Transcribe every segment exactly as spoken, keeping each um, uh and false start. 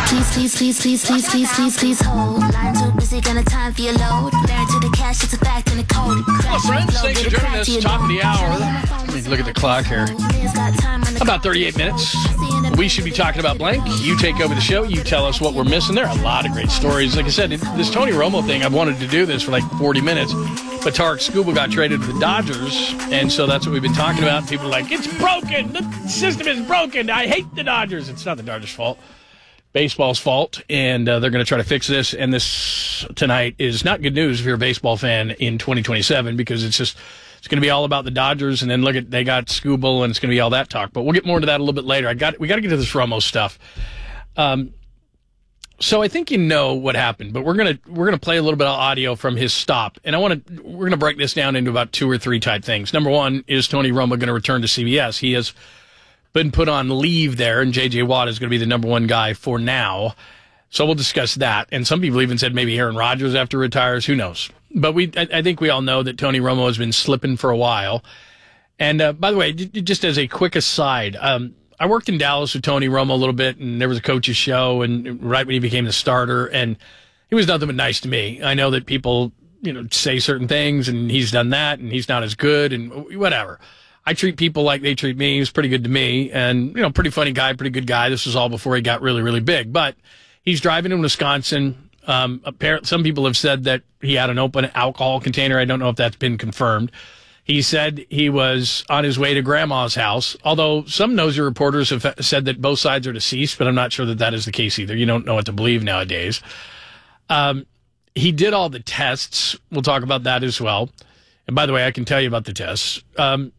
Please, please, please, please, please, please, please, please hold. Line too busy, gonna time for your load. Married to the cash, it's a fact in the code. Hello, friends. Thanks for joining us. Top of the hour. Let me look at the clock here. About thirty-eight minutes. We should be talking about blank. You take over the show. You tell us what we're missing. There are a lot of great stories. Like I said, this Tony Romo thing, I've wanted to do this for like forty minutes. But Tarek Skubal got traded to the Dodgers, and so that's what we've been talking about. People are like, it's broken. The system is broken. I hate the Dodgers. It's not the Dodgers' fault. Baseball's fault, and uh, they're going to try to fix this. And this tonight is not good news if you're a baseball fan in twenty twenty-seven, because it's just it's going to be all about the Dodgers. And then look at they got Skubal, and it's going to be all that talk. But we'll get more into that a little bit later. I got we got to get to this Romo stuff. Um, so I think you know what happened, but we're gonna we're gonna play a little bit of audio from his stop, and I want to we're gonna break this down into about two or three type things. Number one, is Tony Romo going to return to C B S? He has been put on leave there, and J J Watt is going to be the number one guy for now. So we'll discuss that. And some people even said maybe Aaron Rodgers after retires. Who knows? But we, I, I think we all know that Tony Romo has been slipping for a while. And uh, by the way, just as a quick aside, um, I worked in Dallas with Tony Romo a little bit, and there was a coach's show, and right when he became the starter, and he was nothing but nice to me. I know that people, you know, say certain things, and he's done that, and he's not as good, and whatever. I treat people like they treat me. He was pretty good to me, and, you know, pretty funny guy, pretty good guy. This was all before he got really, really big. But he's driving in Wisconsin. Um, apparently, some people have said that he had an open alcohol container. I don't know if that's been confirmed. He said he was on his way to grandma's house, although some nosy reporters have said that both sides are deceased, but I'm not sure that that is the case either. You don't know what to believe nowadays. Um, he did all the tests. We'll talk about that as well. And by the way, I can tell you about the tests. Um,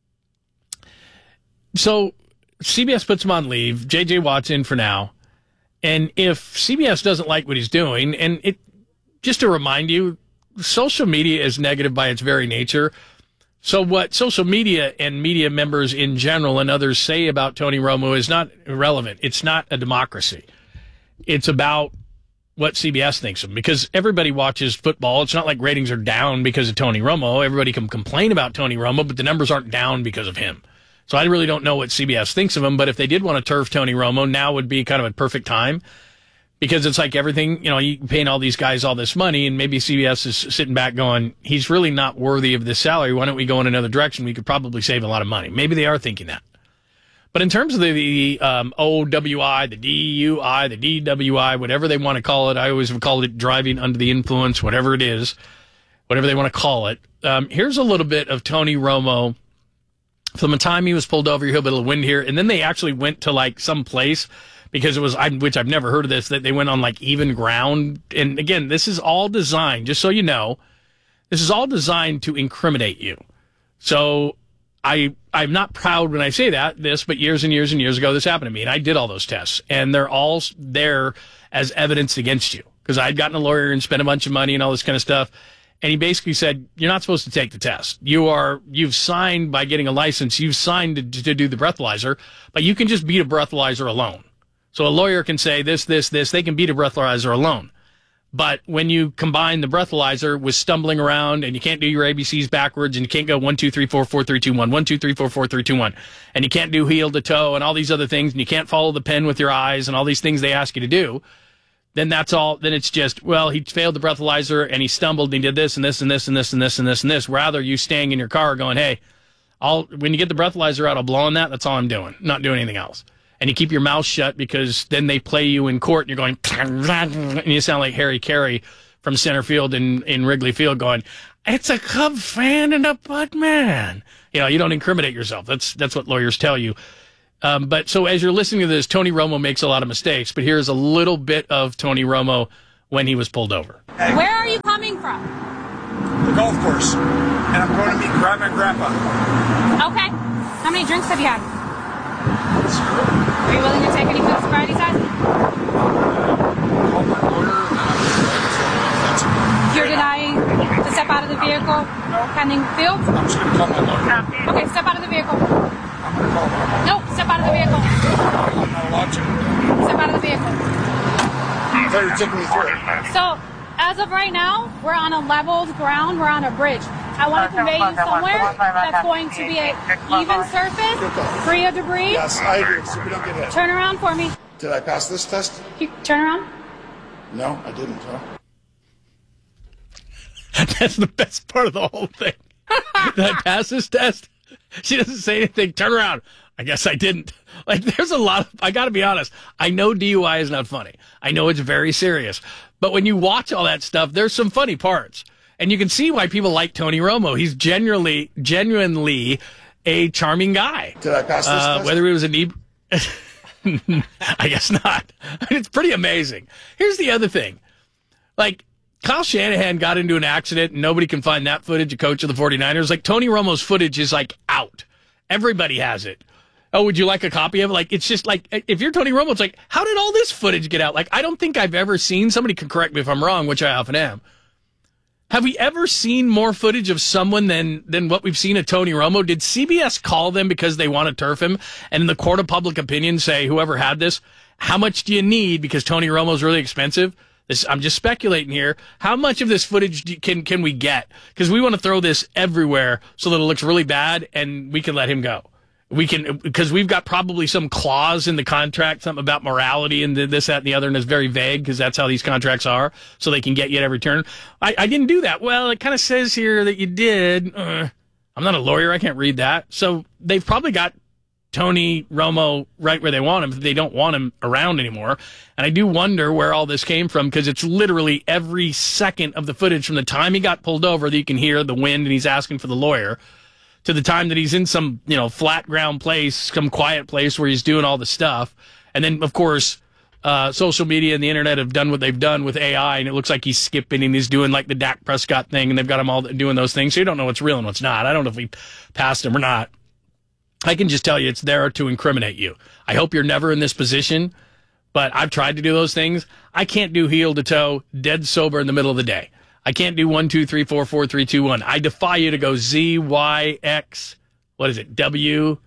so C B S puts him on leave. J J Watt's in for now. And if C B S doesn't like what he's doing, and it just to remind you, social media is negative by its very nature. So what social media and media members in general and others say about Tony Romo is not irrelevant. It's not a democracy. It's about what C B S thinks of him, because everybody watches football. It's not like ratings are down because of Tony Romo. Everybody can complain about Tony Romo, but the numbers aren't down because of him. So I really don't know what C B S thinks of him, but if they did want to turf Tony Romo, now would be kind of a perfect time, because it's like everything, you know, you paying all these guys all this money, and maybe C B S is sitting back going, he's really not worthy of this salary. Why don't we go in another direction? We could probably save a lot of money. Maybe they are thinking that. But in terms of the, the um, O W I, the D U I, the D W I, whatever they want to call it, I always have called it driving under the influence, whatever it is, whatever they want to call it. Um, here's a little bit of Tony Romo from the time he was pulled over. He'll be able to win here. And then they actually went to like some place, because it was, which I've never heard of this, that they went on like even ground. And again, this is all designed, just so you know, this is all designed to incriminate you. So I, I'm not proud when I say that, this, but years and years and years ago, this happened to me, and I did all those tests, and they're all there as evidence against you, because I'd gotten a lawyer and spent a bunch of money and all this kind of stuff. And he basically said, you're not supposed to take the test. You are, you've signed by getting a license. You've signed to, to do the breathalyzer, but you can just beat a breathalyzer alone. So a lawyer can say this, this, this. They can beat a breathalyzer alone. But when you combine the breathalyzer with stumbling around, and you can't do your A B Cs backwards, and you can't go one, two, three, four, four, three, two, one, one, two, three, four, four, three, two, one, and you can't do heel to toe and all these other things, and you can't follow the pen with your eyes and all these things they ask you to do, then that's all, then it's just, well, he failed the breathalyzer and he stumbled and he did this and this and this and this and this and this and this. Rather, you staying in your car going, hey, I'll, when you get the breathalyzer out, I'll blow on that. That's all I'm doing. Not doing anything else. And you keep your mouth shut, because then they play you in court and you're going, and you sound like Harry Carey from center field in, in Wrigley Field going, it's a Cub fan and a Bud man. You know, you don't incriminate yourself. That's, that's what lawyers tell you. Um, but so as you're listening to this, Tony Romo makes a lot of mistakes, but here's a little bit of Tony Romo when he was pulled over. Where are you coming from? The golf course. And I'm going to meet Grandma and Grandpa. Okay. How many drinks have you had? Are you willing to take any food sobriety test? You're denying to step out of the vehicle pending field? I'm just going to call my lawyer. Okay, step out of the vehicle. I'm going to call my lawyer. Nope, step out of the vehicle. I'm not allowed to. Step out of the vehicle. I thought you were taking me through it. So, as of right now, we're on a leveled ground. We're on a bridge. I want to convey you somewhere that's going to be an even surface, free of debris. Yes, I agree, so we don't get hit. Turn around for me. Did I pass this test? You turn around. No, I didn't. Huh? That's the best part of the whole thing. Did I pass this test? She doesn't say anything. Turn around. I guess I didn't. Like, there's a lot of, I got to be honest. I know D U I is not funny. I know it's very serious. But when you watch all that stuff, there's some funny parts. And you can see why people like Tony Romo. He's genuinely, genuinely a charming guy. Did I pass this uh, test? Whether it was a knee, I guess not. It's pretty amazing. Here's the other thing. Like, Kyle Shanahan got into an accident and nobody can find that footage, a coach of the 49ers. Like, Tony Romo's footage is, like, out. Everybody has it. Oh, would you like a copy of it? Like, it's just like, if you're Tony Romo, it's like, how did all this footage get out? Like, I don't think I've ever seen, somebody can correct me if I'm wrong, which I often am. Have we ever seen more footage of someone than than what we've seen of Tony Romo? Did C B S call them because they want to turf him? And in the court of public opinion say, whoever had this, how much do you need? Because Tony Romo's really expensive. This, I'm just speculating here. How much of this footage do, can can we get? Because we want to throw this everywhere so that it looks really bad and we can let him go. We can, because we've got probably some clause in the contract, something about morality and this, that, and the other, and it's very vague because that's how these contracts are, so they can get you at every turn. I, I didn't do that. Well, it kind of says here that you did. Uh, I'm not a lawyer. I can't read that. So they've probably got Tony Romo right where they want him. They don't want him around anymore. And I do wonder where all this came from, because it's literally every second of the footage from the time he got pulled over that you can hear the wind and he's asking for the lawyer, to the time that he's in some, you know, flat ground place, some quiet place where he's doing all the stuff. And then, of course, uh, social media and the internet have done what they've done with A I, and it looks like he's skipping and he's doing like the Dak Prescott thing, and they've got him all doing those things. So you don't know what's real and what's not. I don't know if we passed him or not. I can just tell you it's there to incriminate you. I hope you're never in this position, but I've tried to do those things. I can't do heel to toe, dead sober in the middle of the day. I can't do one, two, three, four, four, three, two, one. I defy you to go Z, Y, X, what is it, W,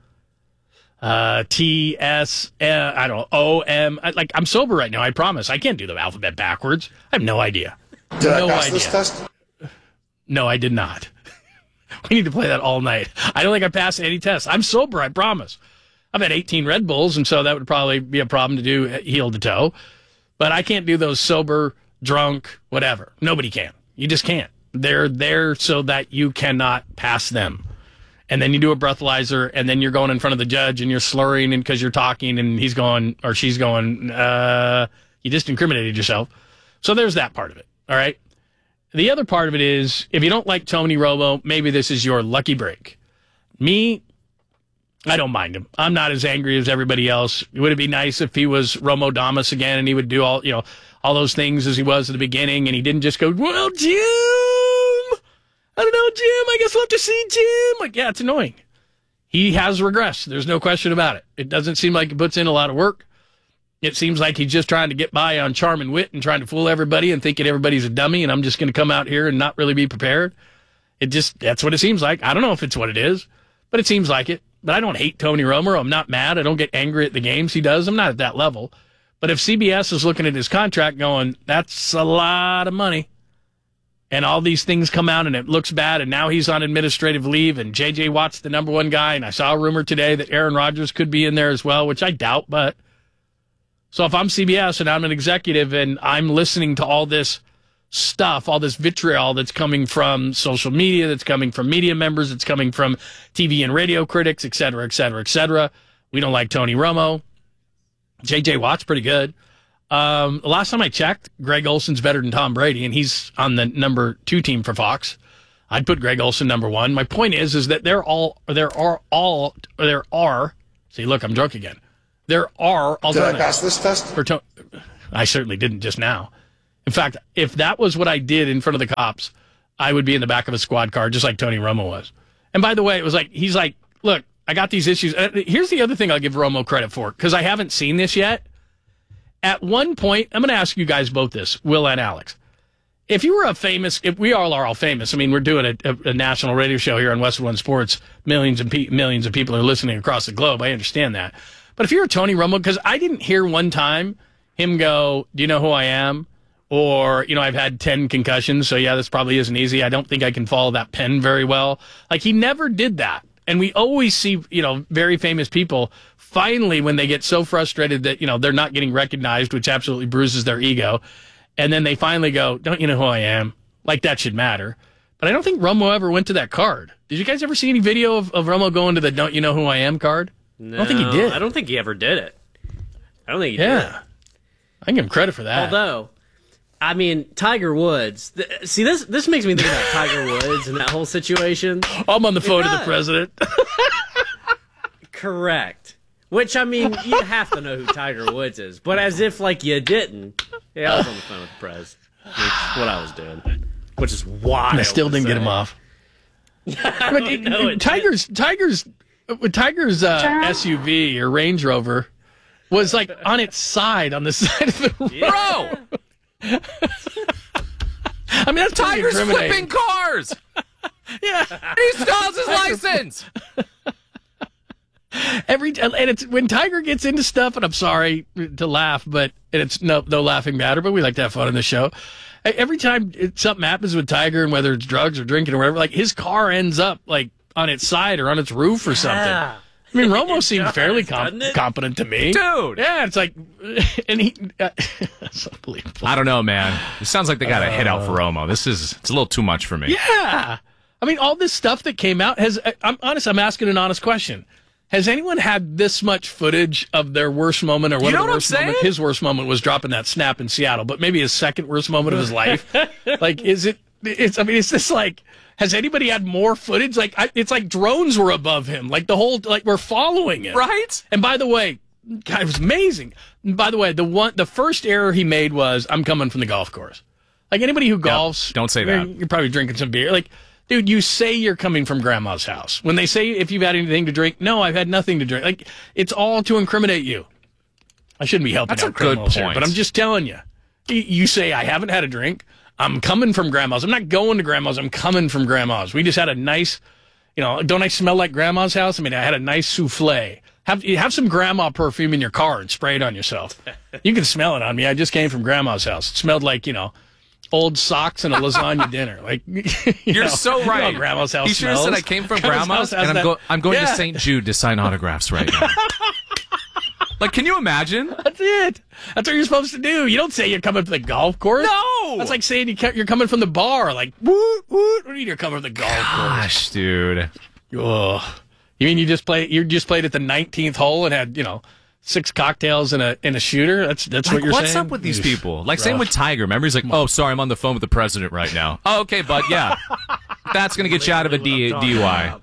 uh, T, S, uh, I don't know, O, M. I, like, I'm sober right now, I promise. I can't do the alphabet backwards. I have no idea. Did no I pass idea. this test? No, I did not. We need to play that all night. I don't think I passed any tests. I'm sober, I promise. I've had eighteen Red Bulls, and so that would probably be a problem to do heel to toe. But I can't do those sober, drunk, whatever. Nobody can. You just can't. They're there so that you cannot pass them. And then you do a breathalyzer, and then you're going in front of the judge, and you're slurring because you're talking, and he's going, or she's going, uh, you just incriminated yourself. So there's that part of it, all right? The other part of it is, if you don't like Tony Romo, maybe this is your lucky break. Me, I don't mind him. I'm not as angry as everybody else. Would it be nice if he was Romo Damas again, and he would do all, you know, all those things as he was at the beginning, and he didn't just go, well, Jim, I don't know, Jim, I guess we'll have to see Jim. Like, yeah, it's annoying. He has regressed. There's no question about it. It doesn't seem like he puts in a lot of work. It seems like he's just trying to get by on charm and wit and trying to fool everybody and thinking everybody's a dummy, and I'm just going to come out here and not really be prepared. It just, that's what it seems like. I don't know if it's what it is, but it seems like it. But I don't hate Tony Romo. I'm not mad. I don't get angry at the games he does. I'm not at that level. But if C B S is looking at his contract going, that's a lot of money, and all these things come out and it looks bad, and now he's on administrative leave, and J J Watt's the number one guy, and I saw a rumor today that Aaron Rodgers could be in there as well, which I doubt, but so if I'm C B S and I'm an executive and I'm listening to all this stuff, all this vitriol that's coming from social media, that's coming from media members, that's coming from T V and radio critics, et cetera, et cetera, et cetera. We don't like Tony Romo. J J Watt's pretty good. Um, the last time I checked, Greg Olson's better than Tom Brady, and he's on the number two team for Fox. I'd put Greg Olson number one. My point is, is that there all there are all there are. See, look, I'm drunk again. There are alternatives. Did I pass this test? For to- I certainly didn't just now. In fact, if that was what I did in front of the cops, I would be in the back of a squad car just like Tony Romo was. And by the way, it was like, he's like, look, I got these issues. Here's the other thing I'll give Romo credit for, because I haven't seen this yet. At one point, I'm going to ask you guys both this, Will and Alex. If you were a famous, if we all are all famous, I mean, we're doing a, a, a national radio show here on Westwood One Sports. Millions and pe- millions of people are listening across the globe. I understand that. But if you're a Tony Romo, because I didn't hear one time him go, do you know who I am? Or, you know, I've had ten concussions, so yeah, this probably isn't easy. I don't think I can follow that pen very well. Like, he never did that. And we always see, you know, very famous people finally when they get so frustrated that, you know, they're not getting recognized, which absolutely bruises their ego. And then they finally go, don't you know who I am? Like that should matter. But I don't think Romo ever went to that card. Did you guys ever see any video of, of Romo going to the don't you know who I am card? No, I don't think he did. I don't think he ever did it. I don't think he yeah. did it. I can give him credit for that. Although, I mean, Tiger Woods. Th- see, this this makes me think about Tiger Woods and that whole situation. I'm on the phone to the president. Correct. Which, I mean, you have to know who Tiger Woods is. But as if, like, you didn't. Yeah, I was on the phone with the prez. Which is what I was doing. Which is wild. And I still didn't say. get him off. I But don't know it Tiger's, Tiger's, Tiger's uh, S U V or Range Rover was, like, on its side, on the side of the road. Yeah. Bro! I mean, that's Tiger's incriminating. flipping cars! Yeah. He still has his license! Every and it's when Tiger gets into stuff, and I'm sorry to laugh, but and it's no no laughing matter, but we like to have fun on the show. Every time it, something happens with Tiger, and whether it's drugs or drinking or whatever, like his car ends up like on its side or on its roof or something. Yeah. I mean, Romo It seemed does, fairly com- doesn't it? competent to me, Dude! Yeah, it's like, and he, uh, it's unbelievable. I don't know, man. It sounds like they got a hit out for Romo. This is, it's a little too much for me. Yeah, I mean, all this stuff that came out has. I'm honest. I'm asking an honest question. Has anyone had this much footage of their worst moment or one You know of the what worst I'm saying? moments? His worst moment was dropping that snap in Seattle, but maybe his second worst moment of his life. Like, is it? It's. I mean, it's just like. Has anybody had more footage? Like, I, it's like drones were above him. Like the whole. Like we're following it. Right? And by the way, God, it was amazing. And by the way, the one, the first error he made was, "I'm coming from the golf course." Like anybody who golfs, don't say you're, that. You're probably drinking some beer. Like. Dude, you say you're coming from grandma's house. When they say if you've had anything to drink, no, I've had nothing to drink. Like, it's all to incriminate you. I shouldn't be helping That's out a good criminals here, point. but I'm just telling you. You say, I haven't had a drink. I'm coming from grandma's. I'm not going to grandma's. I'm coming from grandma's. We just had a nice, you know, don't I smell like grandma's house? I mean, I had a nice souffle. Have, have some grandma perfume in your car and spray it on yourself. You can smell it on me. I just came from grandma's house. It smelled like, you know, old socks and a lasagna dinner. Like you You're know, so you know right. how grandma's house He should have smells. said I came from Grandma's grandma's, house has and I'm, that- go- I'm going Yeah. to Saint Jude to sign autographs right now. Like, can you imagine? That's it. That's what you're supposed to do. You don't say you're coming from the golf course. No! That's like saying you ca- you're coming from the bar. Like, woot, woot. What do you mean you're coming from the golf Gosh, dude. course? Ugh. You mean you just played? You just played at the nineteenth hole and had, you know, six cocktails and a and a shooter. That's that's Like, what you're what's saying. up with these Oof. people? Like, same Rough. with Tiger. Remember, he's like, oh, sorry, I'm on the phone with the president right now. Oh, okay, but yeah. That's going to get you out of a D- DUI.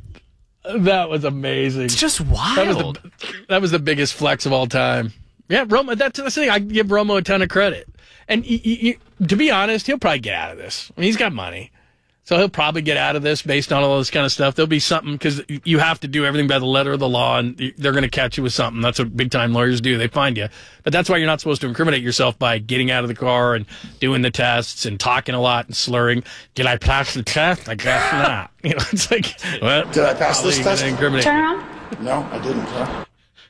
That was amazing. It's just That was wild. the that was the biggest flex of all time. Yeah, Romo. That's the thing. I give Romo a ton of credit. And y- y- y- to be honest, he'll probably get out of this. I mean, he's got money, so he'll probably get out of this based on all this kind of stuff. There'll be something because you have to do everything by the letter of the law, and they're going to catch you with something. That's what big time lawyers do. They find you, but that's why you're not supposed to incriminate yourself by getting out of the car and doing the tests and talking a lot and slurring. Did I pass the test? I guess not. You know, it's like, well, Did I pass this probably test? gonna incriminate Turn you. around. No, I didn't. Huh?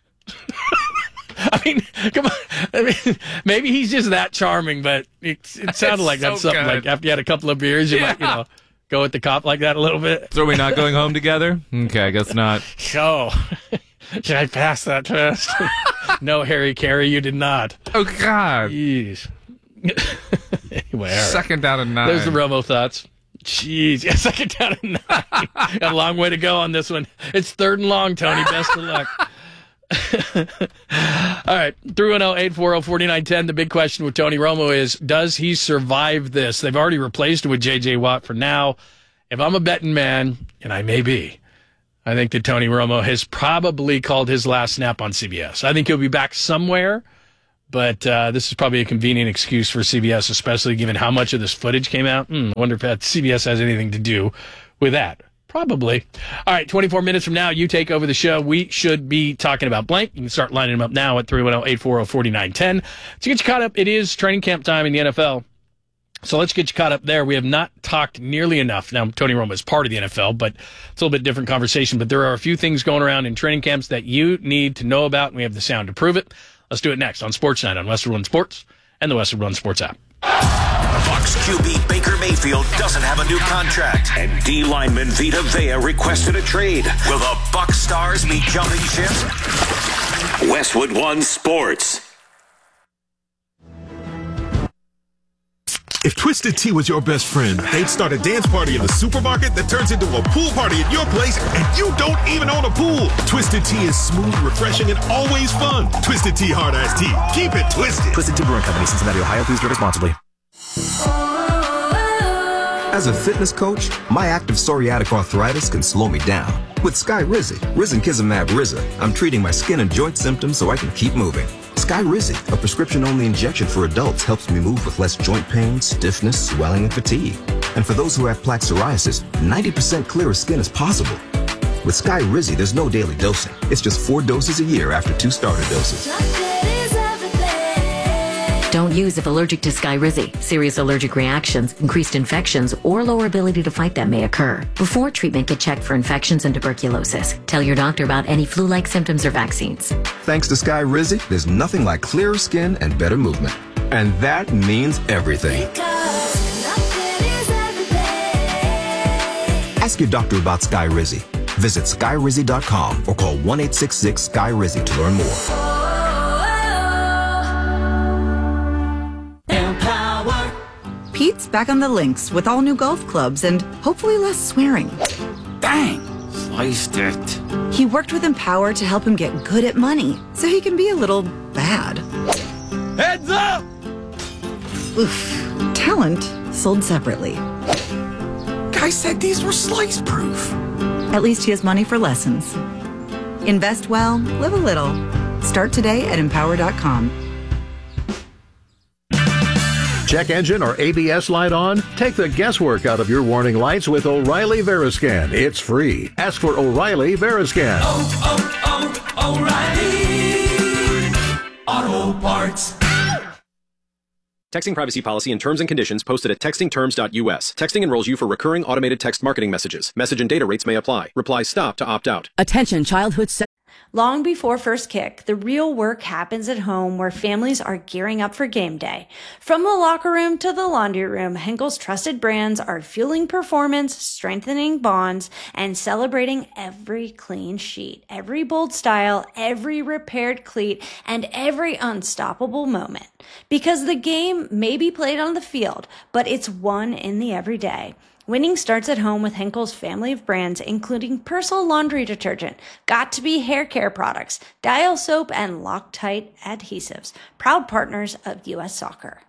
I mean, come on. I mean, maybe he's just that charming, but it, it sounded It's like that's so something good. like after you had a couple of beers, you might, you know, go with the cop like that a little bit. So are we not going home together? Okay, I guess not. So, did I pass that test? No, Harry Carey, you did not. Oh, God. Jeez. Anyway, all right. Second out of nine. There's the Romo thoughts. Jeez, yeah, second down to nine. Got a long way to go on this one. It's third and long, Tony. Best of luck. All right, three one zero, eight four zero, four nine one zero. The big question with Tony Romo is, does he survive this? They've already replaced him with J J Watt for now. If I'm a betting man, and I may be, I think that Tony Romo has probably called his last snap on C B S. I think he'll be back somewhere, but uh, this is probably a convenient excuse for C B S, especially given how much of this footage came out. Hmm, I wonder if that C B S has anything to do with that. Probably. All right, twenty-four minutes from now, you take over the show. We should be talking about blank. You can start lining them up now at three one zero, eight four zero, four nine one zero. To get you caught up, it is training camp time in the N F L. So let's get you caught up there. We have not talked nearly enough. Now, Tony Romo is part of the N F L, but it's a little bit different conversation. But there are a few things going around in training camps that you need to know about, and we have the sound to prove it. Let's do it next on Sports Night on Westwood One Sports and the Westwood One Sports app. Bucs Q B Baker Mayfield doesn't have a new contract, and D lineman Vita Vea requested a trade. Will the Bucs stars meet jumping ship? Westwood One Sports. If Twisted Tea was your best friend, they'd start a dance party in the supermarket that turns into a pool party at your place, and you don't even own a pool. Twisted Tea is smooth, refreshing, and always fun. Twisted Tea Hard Iced Tea. Keep it twisted. Twisted Tea Brewing Company, Cincinnati, Ohio. Please drink responsibly. As a fitness coach, my active psoriatic arthritis can slow me down. With Skyrizi, Risankizumab Riza, I'm treating my skin and joint symptoms so I can keep moving. Skyrizi, a prescription-only injection for adults, helps me move with less joint pain, stiffness, swelling, and fatigue. And for those who have plaque psoriasis, ninety percent clearer skin is possible. With Skyrizi, there's no daily dosing. It's just four doses a year after two starter doses. Don't use if allergic to Skyrizi. Serious allergic reactions, increased infections, or lower ability to fight them may occur. Before treatment, get checked for infections and tuberculosis. Tell your doctor about any flu-like symptoms or vaccines. Thanks to Skyrizi, there's nothing like clearer skin and better movement. And that means everything. Ask your doctor about Skyrizi. Visit Skyrizi dot com or call one eight six six Sky Rizi to learn more. Pete's back on the links with all new golf clubs and hopefully less swearing. Dang, sliced it. He worked with Empower to help him get good at money so he can be a little bad. Heads up! Oof. Talent sold separately. Guy said these were slice proof. At least he has money for lessons. Invest well, live a little. Start today at empower dot com. Check engine or A B S light on? Take the guesswork out of your warning lights with O'Reilly Veriscan. It's free. Ask for O'Reilly Veriscan. Oh, oh, oh, O'Reilly Auto Parts. Texting privacy policy and terms and conditions posted at texting terms dot U S. Texting enrolls you for recurring automated text marketing messages. Message and data rates may apply. Reply stop to opt out. Attention, childhood se- Long before first kick, the real work happens at home where families are gearing up for game day. From the locker room to the laundry room, Henkel's trusted brands are fueling performance, strengthening bonds, and celebrating every clean sheet, every bold style, every repaired cleat, and every unstoppable moment. Because the game may be played on the field, but it's won in the everyday. Winning starts at home with Henkel's family of brands, including Persil laundry detergent, Got2b hair care products, Dial soap, and Loctite adhesives, proud partners of U S Soccer.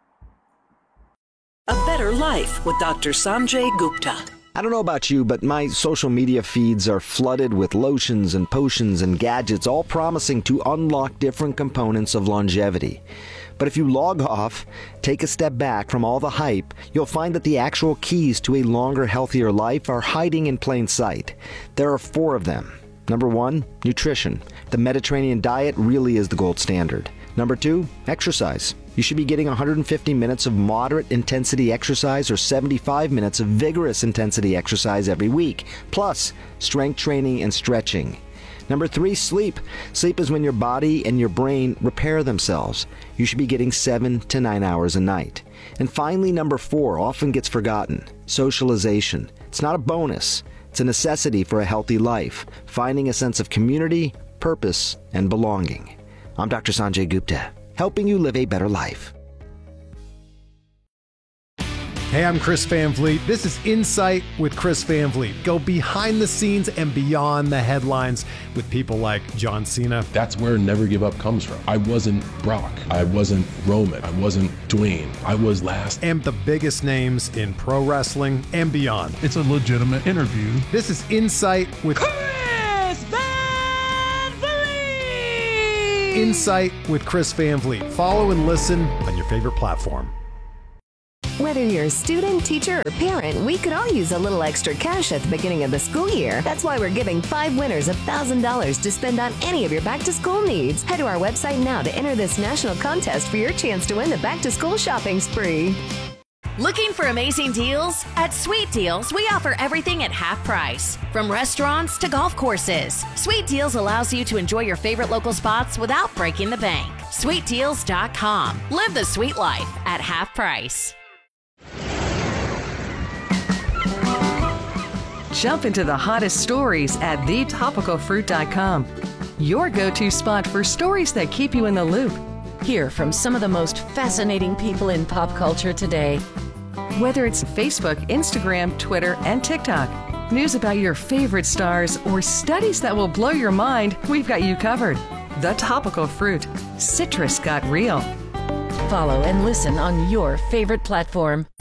A Better Life with Doctor Sanjay Gupta. I don't know about you, but my social media feeds are flooded with lotions and potions and gadgets, all promising to unlock different components of longevity. But if you log off, take a step back from all the hype, you'll find that the actual keys to a longer, healthier life are hiding in plain sight. There are four of them. Number one, nutrition. The Mediterranean diet really is the gold standard. Number two, exercise. You should be getting one hundred fifty minutes of moderate intensity exercise or seventy-five minutes of vigorous intensity exercise every week, plus strength training and stretching. Number three, sleep. Sleep is when your body and your brain repair themselves. You should be getting seven to nine hours a night. And finally, number four, often gets forgotten, socialization. It's not a bonus. It's a necessity for a healthy life, finding a sense of community, purpose, and belonging. I'm Doctor Sanjay Gupta, helping you live a better life. Hey, I'm Chris Van Vliet. This is Insight with Chris Van Vliet. Go behind the scenes and beyond the headlines with people like John Cena. That's where Never Give Up comes from. I wasn't Brock. I wasn't Roman. I wasn't Dwayne. I was last. And the biggest names in pro wrestling and beyond. It's a legitimate interview. This is Insight with Chris Van Vliet! Insight with Chris Van Vliet. Follow and listen on your favorite platform. Whether you're a student, teacher, or parent, we could all use a little extra cash at the beginning of the school year. That's why we're giving five winners one thousand dollars to spend on any of your back-to-school needs. Head to our website now to enter this national contest for your chance to win the back-to-school shopping spree. Looking for amazing deals? At Sweet Deals, we offer everything at half price. From restaurants to golf courses, Sweet Deals allows you to enjoy your favorite local spots without breaking the bank. sweet deals dot com. Live the sweet life at half price. Jump into the hottest stories at the topical fruit dot com. Your go-to spot for stories that keep you in the loop. Hear from some of the most fascinating people in pop culture today. Whether it's Facebook, Instagram, Twitter, and TikTok, news about your favorite stars, or studies that will blow your mind, we've got you covered. The Topical Fruit. Citrus got real. Follow and listen on your favorite platform.